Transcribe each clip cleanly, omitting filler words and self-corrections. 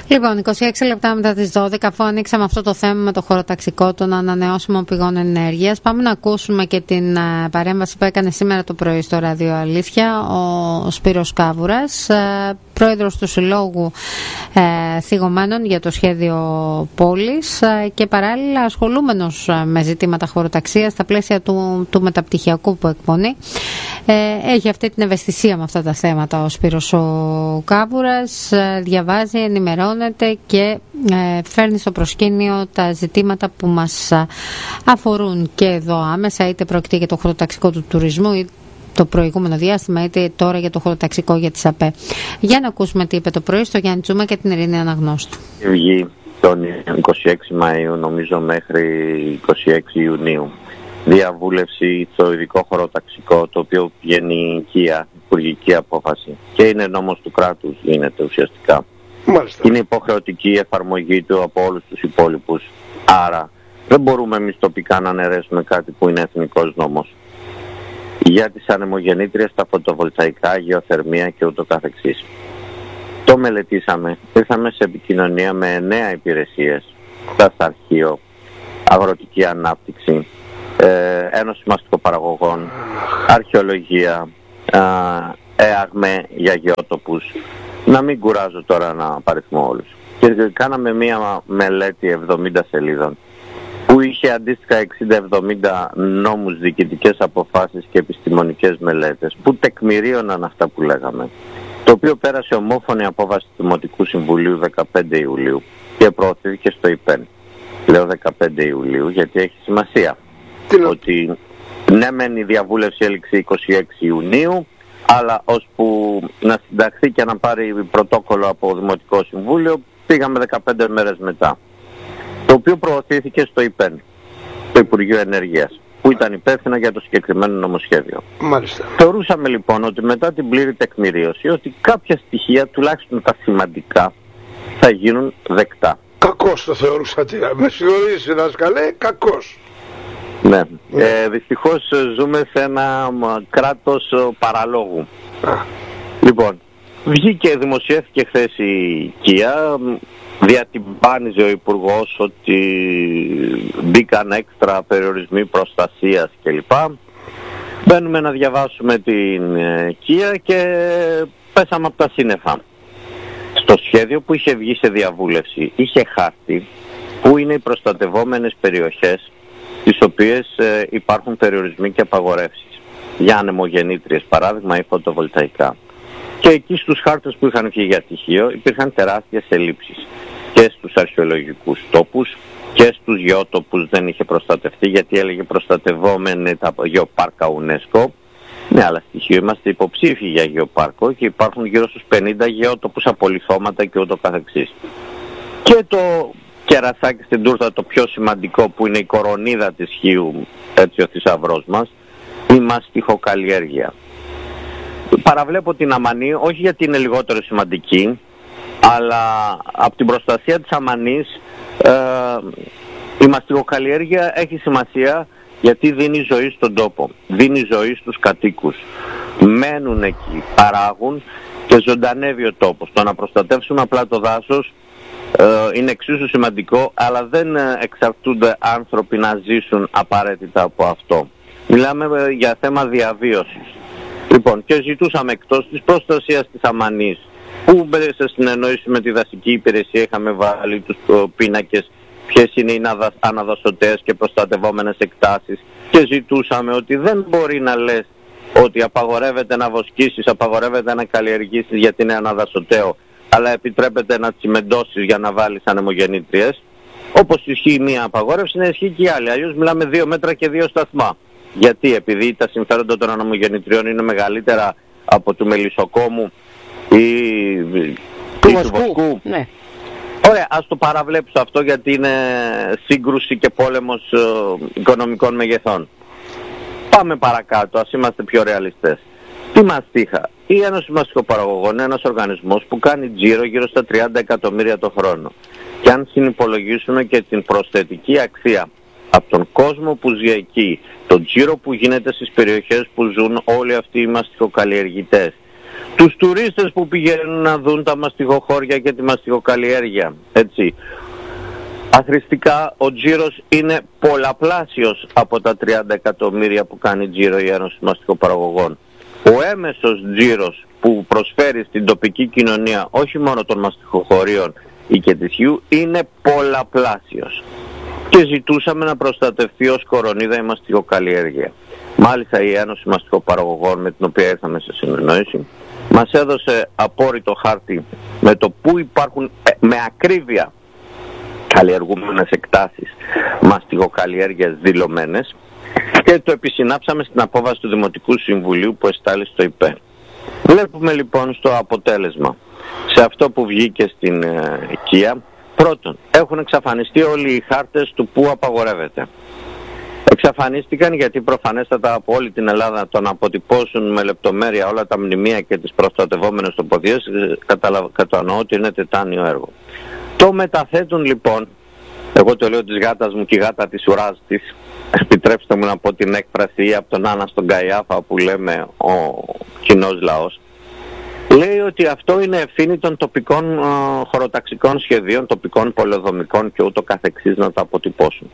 Λοιπόν, 26 λεπτά μετά τις 12, αφού ανοίξαμε αυτό το θέμα με το χωροταξικό των ανανεώσιμων πηγών ενέργειας, πάμε να ακούσουμε και την παρέμβαση που έκανε σήμερα το πρωί στο Ράδιο Αλήθεια ο Σπύρος Κάβουρας, πρόεδρος του Συλλόγου Θυγωμένων για το Σχέδιο Πόλης και παράλληλα ασχολούμενος με ζητήματα χωροταξίας στα πλαίσια του μεταπτυχιακού που εκπονεί. Έχει αυτή την ευαισθησία με αυτά τα θέματα ο Σπύρος ο Κάβουρας, διαβάζει, ενημερώνεται και φέρνει στο προσκήνιο τα ζητήματα που μας αφορούν και εδώ άμεσα, είτε πρόκειται για το χωροταξικό του τουρισμού είτε το προηγούμενο διάστημα, είτε τώρα για το χωροταξικό για τις ΑΠΕ. Για να ακούσουμε τι είπε το πρωί στο Γιάννη Τσούμα και την Ειρήνη Αναγνώστου. Βγει τον 26 Μαΐου νομίζω μέχρι 26 Ιουνίου διαβούλευση στο ειδικό χωροταξικό, το οποίο πηγαίνει οικία, υπουργική απόφαση και είναι νόμος του κράτους, γίνεται ουσιαστικά. Μάλιστα. Είναι υποχρεωτική η εφαρμογή του από όλους τους υπόλοιπους, άρα δεν μπορούμε εμείς τοπικά να αναιρέσουμε κάτι που είναι εθνικός νόμος. Για τις ανεμογεννήτριες, τα φωτοβολταϊκά, γεωθερμία και ούτω καθεξής. Το μελετήσαμε, ήρθαμε σε επικοινωνία με 9 υπηρεσίες, σταθαρχείο, αγροτική ανάπτυξη, Ένωση Μαστικοπαραγωγών, αρχαιολογία, ΕΑΓΜΕ για γεώτοπους. Να μην κουράζω τώρα να απαριθμώ όλους. Και κάναμε μία μελέτη 70 σελίδων που είχε αντίστοιχα 60-70 νόμους, διοικητικές αποφάσεις και επιστημονικές μελέτες που τεκμηρίωναν αυτά που λέγαμε. Το οποίο πέρασε ομόφωνη απόφαση του Δημοτικού Συμβουλίου 15 Ιουλίου και προωθήθηκε στο ΙΠΕΝ. Λέω 15 Ιουλίου γιατί έχει σημασία. Ότι ναι μεν η διαβούλευση έληξε 26 Ιουνίου, αλλά ώσπου να συνταχθεί και να πάρει πρωτόκολλο από Δημοτικό Συμβούλιο πήγαμε 15 μέρες μετά. Το οποίο προωθήθηκε στο ΙΠΕΝ, το Υπουργείο Ενέργειας, που ήταν υπεύθυνο για το συγκεκριμένο νομοσχέδιο. Μάλιστα. Θεωρούσαμε λοιπόν ότι μετά την πλήρη τεκμηρίωση ότι κάποια στοιχεία, τουλάχιστον τα σημαντικά, θα γίνουν δεκτά. Κακώς το θεωρούσατε. Με συγχωρείς δάσκαλε, κακώς. Ναι. Δυστυχώς ζούμε σε ένα κράτος παραλόγου. Λοιπόν, δημοσιεύθηκε χθες η ΚΙΑ, διατυμπάνιζε ο Υπουργός ότι μπήκαν έξτρα περιορισμοί προστασίας κλπ. Μπαίνουμε να διαβάσουμε την ΚΙΑ και πέσαμε από τα σύννεφα. Στο σχέδιο που είχε βγει σε διαβούλευση είχε χάρτη που είναι οι προστατευόμενες περιοχές τις οποίες υπάρχουν περιορισμοί και απαγορεύσεις για ανεμογεννήτριες, παράδειγμα, ή φωτοβολταϊκά. Και εκεί στους χάρτες που είχαν βγει για τυχείο υπήρχαν τεράστιες ελλείψεις και στους αρχαιολογικούς τόπους και στους γεώτοπους δεν είχε προστατευτεί γιατί έλεγε προστατευόμενοι τα γεωπάρκα UNESCO. Ναι, αλλά στοιχείο είμαστε υποψήφιοι για γεωπάρκο και υπάρχουν γύρω στους 50 γεώτοπους απολιθώματα και ούτω καθεξής. Και το κερασάκι στην τούρτα, το πιο σημαντικό που είναι η κορονίδα της Χίου, έτσι ο θησαυρός μας, η μαστιχοκαλλιέργεια. Παραβλέπω την αμανή, όχι γιατί είναι λιγότερο σημαντική, αλλά από την προστασία της αμανής η μαστιχοκαλλιέργεια έχει σημασία γιατί δίνει ζωή στον τόπο, δίνει ζωή στους κατοίκους. Μένουν εκεί, παράγουν και ζωντανεύει ο τόπος. Το να προστατεύσουμε απλά το δάσος είναι εξίσου σημαντικό, αλλά δεν εξαρτούνται άνθρωποι να ζήσουν απαραίτητα από αυτό. Μιλάμε για θέμα διαβίωσης. Λοιπόν, και ζητούσαμε εκτός της προστασίας της αμανής, που σε συνεννόηση με τη δασική υπηρεσία είχαμε βάλει τους πίνακες ποιες είναι οι αναδασωτές και προστατευόμενες εκτάσεις και ζητούσαμε ότι δεν μπορεί να λες ότι απαγορεύεται να βοσκήσεις, απαγορεύεται να καλλιεργήσεις γιατί είναι αναδασωτέο, αλλά επιτρέπεται να τσιμεντώσεις για να βάλεις ανεμογεννήτριες. Όπως ισχύει μία απαγόρευση, να ισχύει και η άλλη. Αλλιώς μιλάμε 2 μέτρα και 2 σταθμά. Γιατί, επειδή τα συμφέροντα των ανεμογεννητριών είναι μεγαλύτερα από του μελισσοκόμου ή του βοσκού. Ναι. Ωραία, ας το παραβλέψω αυτό γιατί είναι σύγκρουση και πόλεμος οικονομικών μεγεθών. Πάμε παρακάτω, ας είμαστε πιο ρεαλιστές. Τι μαστίχα? Η Ένωση Μαστιχοπαραγωγών είναι ένας οργανισμός που κάνει τζίρο γύρω στα 30 εκατομμύρια το χρόνο. Και αν συνυπολογίσουμε και την προσθετική αξία από τον κόσμο που ζει εκεί, το τζίρο που γίνεται στις περιοχές που ζουν όλοι αυτοί οι μαστιχοκαλλιεργητές, τους τουρίστες που πηγαίνουν να δουν τα μαστιγοχώρια και τη μαστιγοκαλλιέργεια, έτσι. Αθρηστικά ο τζίρος είναι πολλαπλάσιος από τα 30 εκατομμύρια που κάνει τζίρο η Ένωση Μαστιγοπαραγωγών. Ο έμεσος τζίρος που προσφέρει στην τοπική κοινωνία, όχι μόνο των μαστιγοχωρίων ή και της Χιού, είναι πολλαπλάσιος. Και ζητούσαμε να προστατευτεί ως κορονίδα η μαστιγοκαλλιέργεια. Μάλιστα η Ένωση Μαστιγοπαραγωγών, με την οποία ήρθαμε σε συνεννόηση, μας έδωσε απόρριτο χάρτη με το που υπάρχουν με ακρίβεια καλλιεργούμενες εκτάσεις μαστιγοκαλλιέργειας δηλωμένες και το επισυνάψαμε στην απόβαση του Δημοτικού Συμβουλίου που εστάλει στο ΙΠΕ. Βλέπουμε λοιπόν στο αποτέλεσμα, σε αυτό που βγήκε στην οικία, πρώτον, έχουν εξαφανιστεί όλοι οι χάρτες του που απαγορεύεται. Εξαφανίστηκαν γιατί προφανέστατα από όλη την Ελλάδα το να αποτυπώσουν με λεπτομέρεια όλα τα μνημεία και τις προστατευόμενες τοποθεσίες, κατανοώ ότι είναι τετάνιο έργο. Το μεταθέτουν λοιπόν, εγώ το λέω της γάτας μου και η γάτα της ουράς της, επιτρέψτε μου να πω την έκφραση από τον Άννα στον Καϊάφα που λέμε ο κοινός λαός, λέει ότι αυτό είναι ευθύνη των τοπικών χωροταξικών σχεδίων, τοπικών πολεοδομικών και ούτω καθεξής να τα αποτυπώσουν.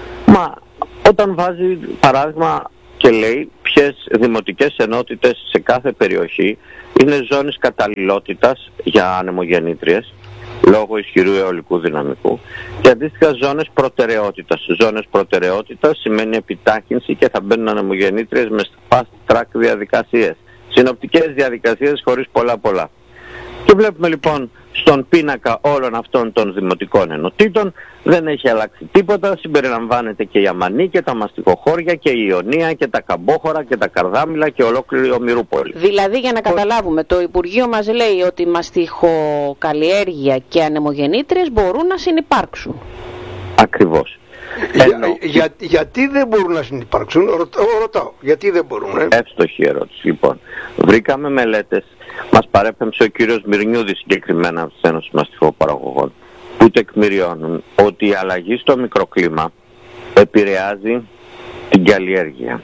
Μα όταν βάζει παράδειγμα και λέει ποιες δημοτικές ενότητες σε κάθε περιοχή είναι ζώνες καταλληλότητας για ανεμογεννήτριες λόγω ισχυρού αιωλικού δυναμικού και αντίστοιχα ζώνες προτεραιότητας. Ζώνες προτεραιότητας σημαίνει επιτάχυνση και θα μπαίνουν ανεμογεννήτριες με fast track διαδικασίες. Συνοπτικές διαδικασίες χωρίς πολλά. Και βλέπουμε λοιπόν στον πίνακα όλων αυτών των δημοτικών ενωτήτων δεν έχει αλλάξει τίποτα, συμπεριλαμβάνεται και η Αμανή και τα μαστιγοχώρια και η Ιωνία και τα Καμπόχωρα και τα Καρδάμιλα και ολόκληρη ο Μυρούπολη. Δηλαδή για να καταλάβουμε, το Υπουργείο μας λέει ότι μαστιχοκαλλιέργεια και ανεμογεννήτριες μπορούν να συνυπάρξουν. Ακριβώς. Γιατί δεν μπορούν να συνυπάρξουν, ρωτάω, γιατί δεν μπορούν. Εύστοχη ερώτηση. Λοιπόν, βρήκαμε μελέτες, μας παρέπεμψε ο κύριος Μυρνιούδης συγκεκριμένα από τις Ένωσης Μαστιγοπαραγωγών, που τεκμηριώνουν ότι η αλλαγή στο μικροκλίμα επηρεάζει την καλλιέργεια.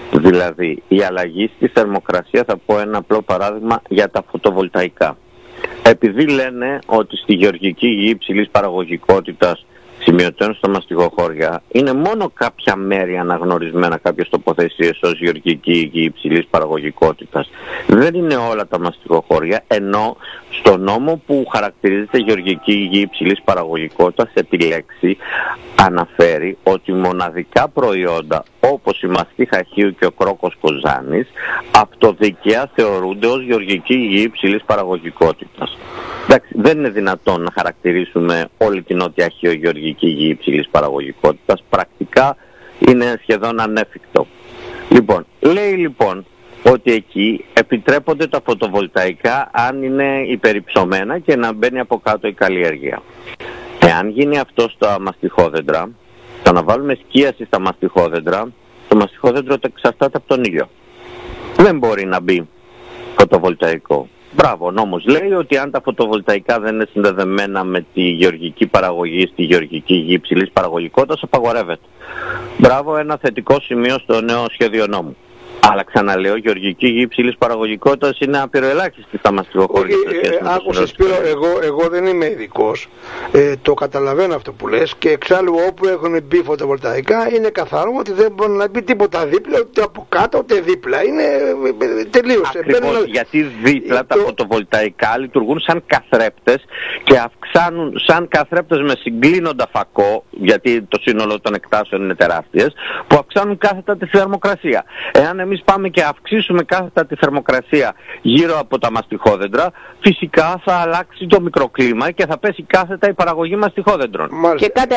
Δηλαδή η αλλαγή στη θερμοκρασία, θα πω ένα απλό παράδειγμα για τα φωτοβολταϊκά. Επειδή λένε ότι στη γεωργική γη υψηλής παραγωγικότητας σημειωτών στα μαστιγοχώρια είναι μόνο κάποια μέρη αναγνωρισμένα, κάποιες τοποθεσίες ως γεωργική γη υψηλής παραγωγικότητας. Δεν είναι όλα τα μαστιγοχώρια, ενώ στο νόμο που χαρακτηρίζεται γεωργική γη υψηλής παραγωγικότητας επί λέξη αναφέρει ότι μοναδικά προϊόντα όπως η μαστίχα Χίου και ο κρόκος Κοζάνης αυτοδικαία θεωρούνται ως γεωργική γη υψηλής παραγωγικότητας. Εντάξει, δεν είναι δυνατόν να χαρακτηρίσουμε όλη την Νότια Χίο γεωργική γη υψηλής παραγωγικότητας. Πρακτικά είναι σχεδόν ανέφικτο. Λοιπόν, λέει λοιπόν ότι εκεί επιτρέπονται τα φωτοβολταϊκά αν είναι υπερυψωμένα και να μπαίνει από κάτω η καλλιέργεια. Εάν γίνει αυτό στα μαστιχόδεντρα, το να βάλουμε σκίαση στα μαστιχόδεντρα, το μαστιχόδεντρο το εξαρτάται από τον ήλιο. Δεν μπορεί να μπει φωτοβολταϊκό. Μπράβο, ο νόμος λέει ότι αν τα φωτοβολταϊκά δεν είναι συνδεδεμένα με τη γεωργική παραγωγή στη γεωργική γη υψηλής παραγωγικότητας, απαγορεύεται. Μπράβο, ένα θετικό σημείο στο νέο σχέδιο νόμου. Αλλά ξαναλέω, γεωργική γη υψηλής παραγωγικότητας είναι απειροελάχιστη στα μαστιγοχώρια. Άκουσες Σπύρο, εγώ δεν είμαι ειδικός. Το καταλαβαίνω αυτό που λες και εξάλλου όπου έχουν μπει φωτοβολταϊκά είναι καθαρό ότι δεν μπορεί να μπει τίποτα δίπλα, ούτε από κάτω ούτε δίπλα. Είναι τελείως. Ακριβώς, γιατί δίπλα τα φωτοβολταϊκά λειτουργούν σαν καθρέπτες και αυξάνουν σαν καθρέπτες με συγκλίνοντα φακό, γιατί το σύνολο των εκτάσεων είναι τεράστιες, που αυξάνουν κάθετα τη θερμοκρασία. Εάν εμείς πάμε και αυξήσουμε κάθετα τη θερμοκρασία γύρω από τα μαστιχόδεντρα, φυσικά θα αλλάξει το μικροκλίμα και θα πέσει κάθετα η παραγωγή μαστιχόδεντρων. Και κάτι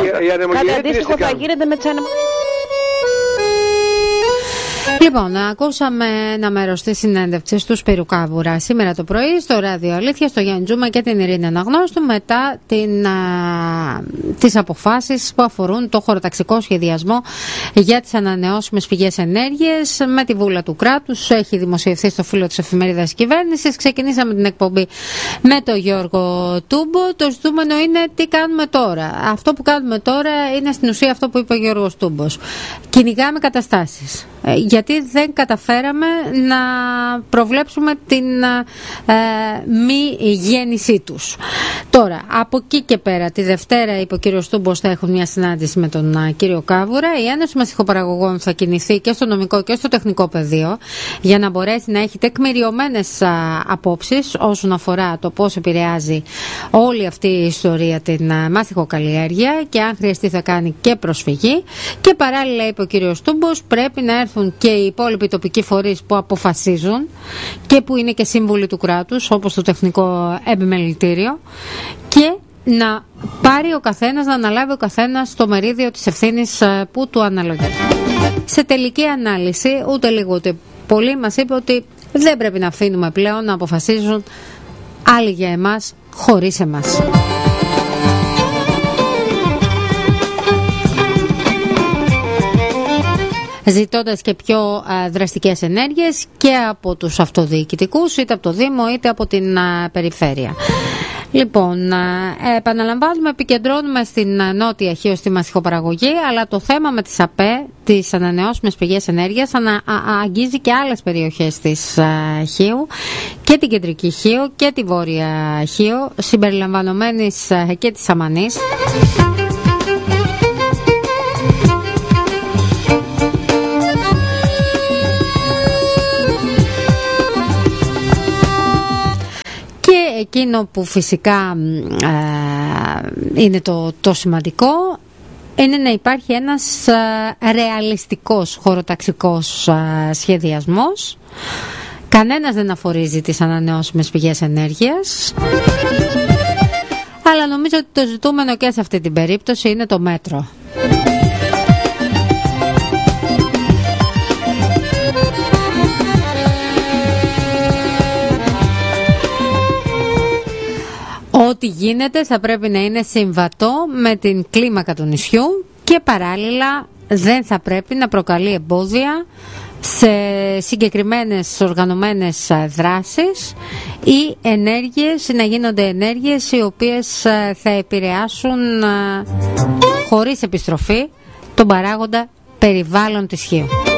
αντίστοιχο θα γίνεται με τις Λοιπόν, ακούσαμε ένα μέρος της συνέντευξης του Σπύρου Κάβουρα σήμερα το πρωί στο Ράδιο Αλήθεια, στο Γιάννη Τζούμα και την Ειρήνη Αναγνώστου μετά τις αποφάσεις που αφορούν το χωροταξικό σχεδιασμό για τις ανανεώσιμες πηγές ενέργειας με τη βούλα του κράτους. Έχει δημοσιευθεί στο φύλλο της εφημερίδας κυβέρνησης. Ξεκινήσαμε την εκπομπή με τον Γιώργο Τούμπο. Το ζητούμενο είναι τι κάνουμε τώρα. Αυτό που κάνουμε τώρα είναι στην ουσία αυτό που είπε ο Γιώργος Τούμπος. Κυνηγάμε καταστάσεις. Γιατί γιατί δεν καταφέραμε να προβλέψουμε την μη γέννησή τους. Τώρα, από εκεί και πέρα, τη Δευτέρα, είπε ο κύριος Τούμπος, θα έχουν μια συνάντηση με τον κύριο Κάβουρα. Η Ένωση Μαστιχοπαραγωγών θα κινηθεί και στο νομικό και στο τεχνικό πεδίο για να μπορέσει να έχει τεκμηριωμένες απόψεις όσον αφορά το πώς επηρεάζει όλη αυτή η ιστορία την μαστιχοκαλλιέργεια και αν χρειαστεί θα κάνει και προσφυγή. Και παράλληλα, είπε ο κύριος Τούμπος, πρέπει να έρθουν και οι υπόλοιποι τοπικοί φορείς που αποφασίζουν και που είναι και σύμβουλοι του κράτους, όπως το Τεχνικό Επιμελητήριο, και να πάρει ο καθένας, να αναλάβει ο καθένας το μερίδιο της ευθύνης που του αναλογεί. Σε τελική ανάλυση, ούτε λίγο ούτε πολύ, μας είπε ότι δεν πρέπει να αφήνουμε πλέον να αποφασίζουν άλλοι για εμάς χωρίς εμάς. Ζητώντας και πιο δραστικές ενέργειες και από τους αυτοδιοικητικούς, είτε από το Δήμο είτε από την περιφέρεια. Λοιπόν, επαναλαμβάνουμε, επικεντρώνουμε στην Νότια Χίο, στη μαστιχοπαραγωγή, αλλά το θέμα με τις ΑΠΕ, τις ανανεώσιμες πηγές ενέργειας, αγγίζει και άλλες περιοχές της Χίου, και την Κεντρική Χίο και τη Βόρεια Χίο, συμπεριλαμβανομένης και της Αμανής. Εκείνο που φυσικά είναι το σημαντικό είναι να υπάρχει ένας ρεαλιστικός χωροταξικός σχεδιασμός. Κανένας δεν αφορίζει τις ανανεώσιμες πηγές ενέργειας, αλλά νομίζω ότι το ζητούμενο και σε αυτή την περίπτωση είναι το μέτρο. Ό,τι γίνεται θα πρέπει να είναι συμβατό με την κλίμακα του νησιού και παράλληλα δεν θα πρέπει να προκαλεί εμπόδια σε συγκεκριμένες οργανωμένες δράσεις ή ενέργειες, να γίνονται ενέργειες οι οποίες θα επηρεάσουν χωρίς επιστροφή τον παράγοντα περιβάλλον της Χίου.